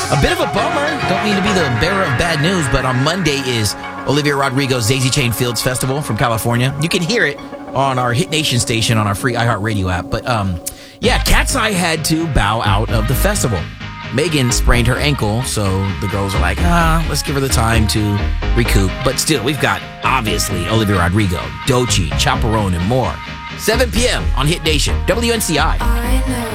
A bit of a bummer. Don't mean to be the bearer of bad news, but on Monday is Olivia Rodrigo's Daisy Chain Fields Festival from California. You can hear it on our Hit Nation station on our free iHeartRadio app. But Cat's Eye had to bow out of the festival. Megan sprained her ankle, so the girls are like, let's give her the time to recoup. But still, we've got, obviously, Olivia Rodrigo, Doechii, Chaperone, and more. 7 p.m. on Hit Nation, WNCI. I know